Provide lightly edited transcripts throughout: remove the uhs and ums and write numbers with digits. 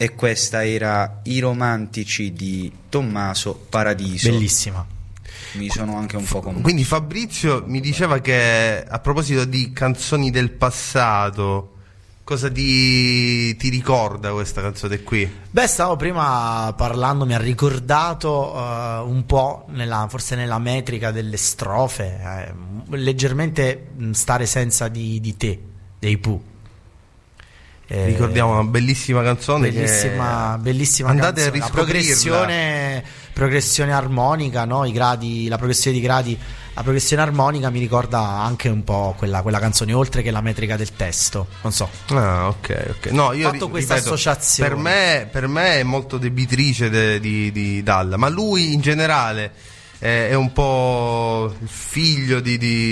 e questa era I romantici di Tommaso Paradiso. Bellissima. Mi sono anche un po' commosso. Quindi Fabrizio mi diceva che, a proposito di canzoni del passato, cosa ti ricorda questa canzone qui? Beh, stavo prima parlando, mi ha ricordato un po' forse nella metrica delle strofe, leggermente Stare senza di te, dei Pooh. Ricordiamo una bellissima canzone, bellissima andate canzone. a riscoprirla. Progressione armonica, no? La progressione di gradi, la progressione armonica mi ricorda anche un po' quella canzone, oltre che la metrica del testo, non so. Ah, ok. No, io fatto questa ripeto, associazione. per me è molto debitrice di Dalla, ma lui in generale è un po' il figlio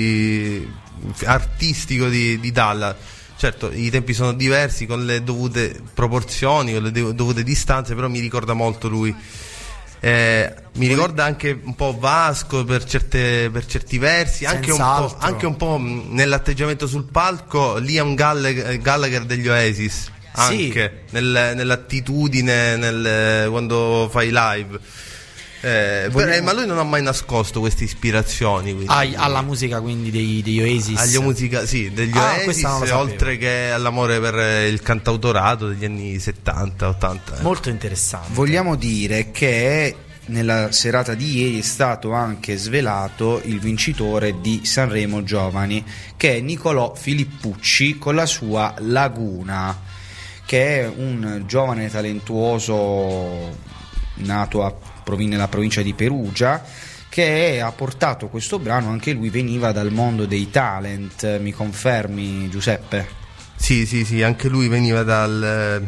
artistico di Dalla. Certo, i tempi sono diversi, con le dovute proporzioni, con le dovute distanze, però mi ricorda molto lui. Mi ricorda anche un po' Vasco per certi versi, anche un po' nell'atteggiamento sul palco Liam Gallagher degli Oasis, anche sì. Nell'attitudine quando fai live. Ma lui non ha mai nascosto queste ispirazioni, alla musica, quindi degli Oasis, degli Oasis, oltre che all'amore per il cantautorato degli anni 70-80. Molto interessante. Vogliamo dire che nella serata di ieri è stato anche svelato il vincitore di Sanremo Giovani, che è Nicolò Filippucci con la sua Laguna, che è un giovane talentuoso nato nella provincia di Perugia, che ha portato questo brano. Anche lui veniva dal mondo dei talent, mi confermi, Giuseppe? Sì, anche lui veniva dal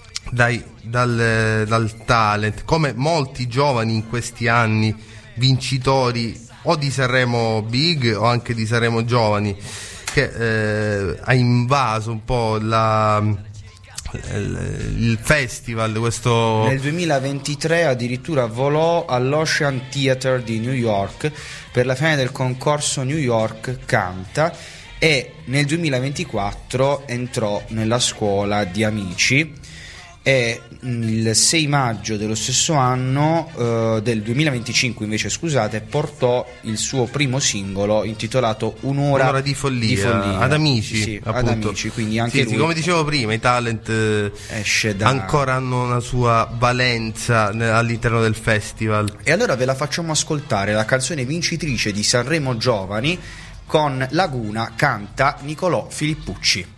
talent, come molti giovani in questi anni, vincitori o di Sanremo Big o anche di Sanremo Giovani, che ha invaso un po' il festival. Questo nel 2023 addirittura volò all'Ocean Theatre di New York per la finale del concorso New York Canta, e nel 2024 entrò nella scuola di Amici, e il 6 maggio dello stesso anno, del 2025 invece, scusate, portò il suo primo singolo intitolato Un'ora di follia ad Amici, sì, appunto. ad Amici, quindi anche lui, come dicevo prima, i talent ancora hanno una sua valenza all'interno del festival. E allora ve la facciamo ascoltare, la canzone vincitrice di Sanremo Giovani con Laguna, canta Nicolò Filippucci.